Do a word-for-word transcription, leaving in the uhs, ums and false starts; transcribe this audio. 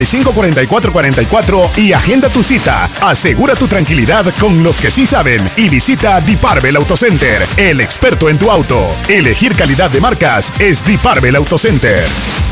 veinticinco, cuarenta y cuatro, cuarenta y cuatro y agenda tu cita. Asegura tu tranquilidad con los que sí saben y visita Diparbel Autocenter, el experto en tu auto. Elegir calidad de marcas es Diparbel Autocenter.